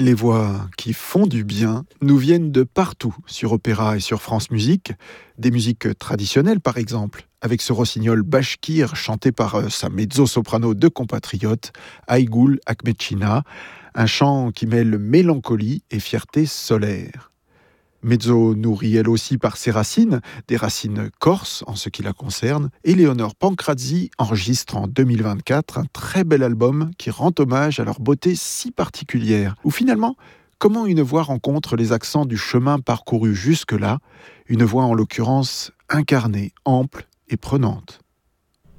Les voix qui font du bien nous viennent de partout sur Opéra et sur France Musique, des musiques traditionnelles par exemple, avec ce rossignol bashkir chanté par sa mezzo-soprano de compatriote, Aygul Akmetchina, un chant qui mêle mélancolie et fierté solaire. Mezzo nourrie elle aussi par ses racines, des racines corses en ce qui la concerne, Éléonore Pancrazzi enregistre en 2024 un très bel album qui rend hommage à leur beauté si particulière, où finalement, comment une voix rencontre les accents du chemin parcouru jusque-là, une voix en l'occurrence incarnée, ample et prenante.